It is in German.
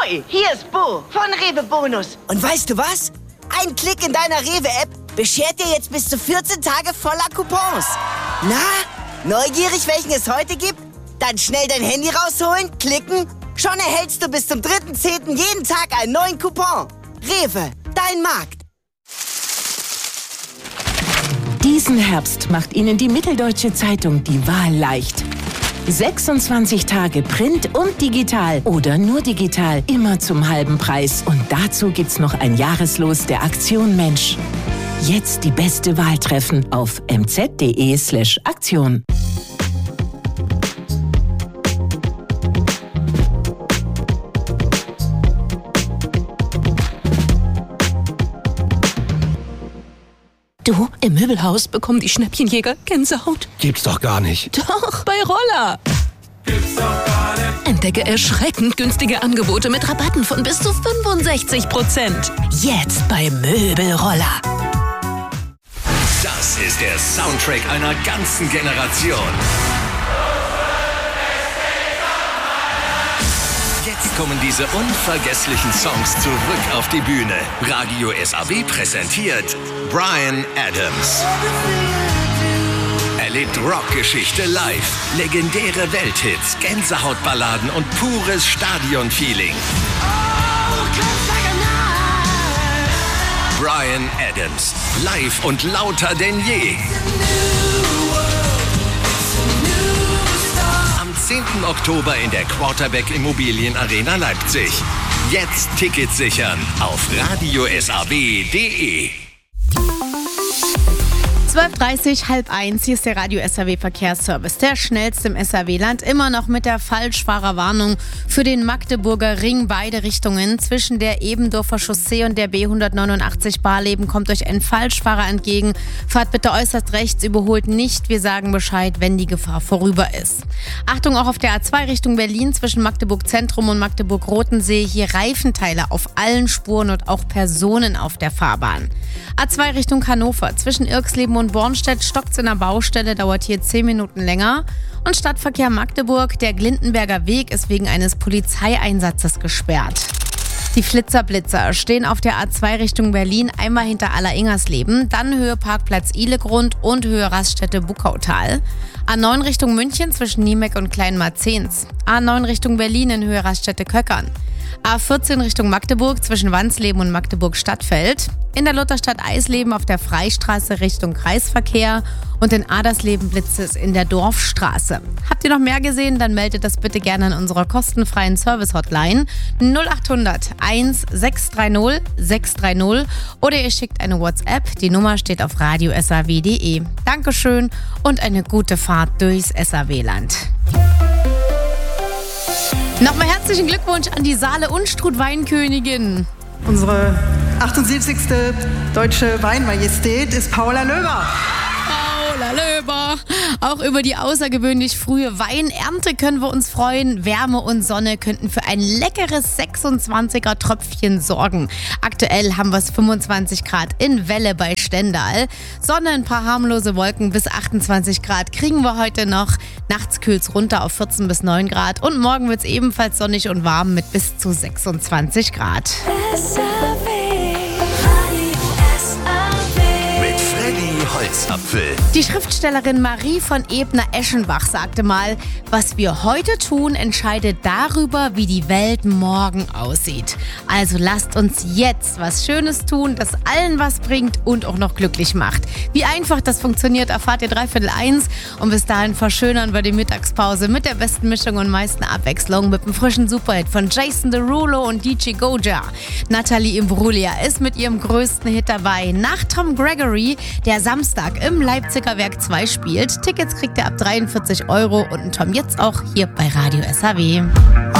Ahoi, hier ist Bo von Rewe Bonus. Und weißt du was? Ein Klick in deiner Rewe-App beschert dir jetzt bis zu 14 Tage voller Coupons. Na, neugierig, welchen es heute gibt? Dann schnell dein Handy rausholen, klicken. Schon erhältst du bis zum 3.10. jeden Tag einen neuen Coupon. Rewe, dein Markt. Diesen Herbst macht Ihnen die Mitteldeutsche Zeitung die Wahl leicht. 26 Tage Print und digital oder nur digital, immer zum halben Preis. Und dazu gibt's noch ein Jahreslos der Aktion Mensch. Jetzt die beste Wahl treffen auf mz.de/Aktion. Du, im Möbelhaus bekommen die Schnäppchenjäger Gänsehaut. Gibt's doch gar nicht. Doch, bei Roller. Gibt's doch gar nicht. Entdecke erschreckend günstige Angebote mit Rabatten von bis zu 65%. Jetzt bei Möbelroller. Das ist der Soundtrack einer ganzen Generation. Jetzt kommen diese unvergesslichen Songs zurück auf die Bühne. Radio SAW präsentiert Bryan Adams. Erlebt Rockgeschichte live, legendäre Welthits, Gänsehautballaden und pures Stadionfeeling. Bryan Adams, live und lauter denn je. Am 10. Oktober in der Quarterback Immobilien Arena Leipzig. Jetzt Tickets sichern auf radiosaw.de. 12:30, 12:30, hier ist der Radio SAW Verkehrsservice, der schnellste im SAW-Land, immer noch mit der Falschfahrerwarnung für den Magdeburger Ring, beide Richtungen. Zwischen der Ebendorfer Chaussee und der B189 Barleben kommt euch ein Falschfahrer entgegen. Fahrt bitte äußerst rechts, überholt nicht, wir sagen Bescheid, wenn die Gefahr vorüber ist. Achtung auch auf der A2 Richtung Berlin, zwischen Magdeburg Zentrum und Magdeburg Rotensee, hier Reifenteile auf allen Spuren und auch Personen auf der Fahrbahn. A2 Richtung Hannover, zwischen Irxleben und Bornstedt stockt's in der Baustelle, dauert hier 10 Minuten länger. Und Stadtverkehr Magdeburg, der Glindenberger Weg ist wegen eines Polizeieinsatzes gesperrt. Die Flitzerblitzer stehen auf der A2 Richtung Berlin, einmal hinter Aller-Ingersleben, dann Höhe Parkplatz Ihlegrund und Höhe Raststätte Buckautal. A9 Richtung München zwischen Niemeck und Kleinmarzens. A9 Richtung Berlin in Höhe Raststätte Köckern. A14 Richtung Magdeburg zwischen Wansleben und Magdeburg-Stadtfeld. In der Lutherstadt Eisleben auf der Freistraße Richtung Kreisverkehr und in Adersleben blitzt es in der Dorfstraße. Habt ihr noch mehr gesehen? Dann meldet das bitte gerne an unserer kostenfreien Service-Hotline 0800 1630 630 oder ihr schickt eine WhatsApp. Die Nummer steht auf radiosaw.de. Dankeschön und eine gute Fahrt durchs SAW-Land. Nochmal herzlichen Glückwunsch an die Saale-Unstrut-Weinkönigin. Unsere 78. Deutsche Weinmajestät ist Paula Löber. Paula Löber. Auch über die außergewöhnlich frühe Weinernte können wir uns freuen. Wärme und Sonne könnten für ein leckeres 26er Tröpfchen sorgen. Aktuell haben wir es 25 Grad in Welle bei Stendal. Sonne, ein paar harmlose Wolken bis 28 Grad kriegen wir heute noch. Nachts kühlt's runter auf 14 bis 9 Grad. Und morgen wird's ebenfalls sonnig und warm mit bis zu 26 Grad. Holzapfel. Die Schriftstellerin Marie von Ebner-Eschenbach sagte mal, was wir heute tun, entscheidet darüber, wie die Welt morgen aussieht. Also lasst uns jetzt was Schönes tun, das allen was bringt und auch noch glücklich macht. Wie einfach das funktioniert, erfahrt ihr 1:15 und bis dahin verschönern wir die Mittagspause mit der besten Mischung und meisten Abwechslung mit dem frischen Superhit von Jason Derulo und DJ Goja. Natalie Imbruglia ist mit ihrem größten Hit dabei. Nach Tom Gregory, der Samstag im Leipziger Werk 2 spielt. Tickets kriegt ihr ab 43 € und ein Tom jetzt auch hier bei Radio SAW.